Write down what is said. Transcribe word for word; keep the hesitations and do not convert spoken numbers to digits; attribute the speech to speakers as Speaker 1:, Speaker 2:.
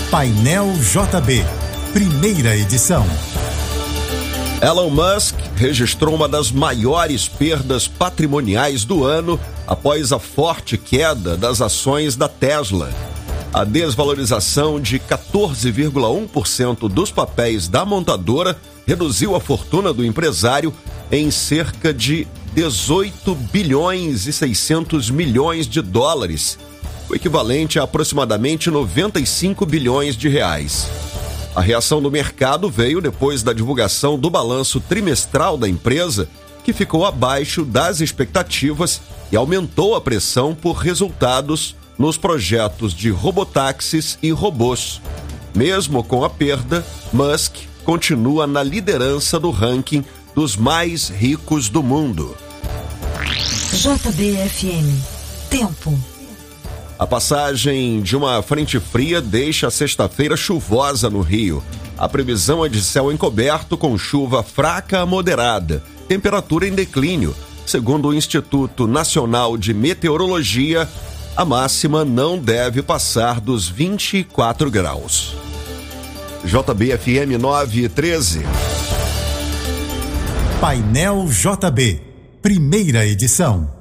Speaker 1: Painel J B, primeira edição.
Speaker 2: Elon Musk registrou uma das maiores perdas patrimoniais do ano após a forte queda das ações da Tesla. A desvalorização de quatorze vírgula um por cento dos papéis da montadora reduziu a fortuna do empresário em cerca de dezoito bilhões e seiscentos milhões de dólares, o equivalente a aproximadamente noventa e cinco bilhões de reais. A reação do mercado veio depois da divulgação do balanço trimestral da empresa, que ficou abaixo das expectativas e aumentou a pressão por resultados nos projetos de robotáxis e robôs. Mesmo com a perda, Musk continua na liderança do ranking dos mais ricos do mundo.
Speaker 3: J B F M. Tempo.
Speaker 2: A passagem de uma frente fria deixa a sexta-feira chuvosa no Rio. A previsão é de céu encoberto com chuva fraca a moderada, temperatura em declínio. Segundo o Instituto Nacional de Meteorologia, a máxima não deve passar dos vinte e quatro graus. J B F M nove e treze.
Speaker 1: Painel J B, primeira edição.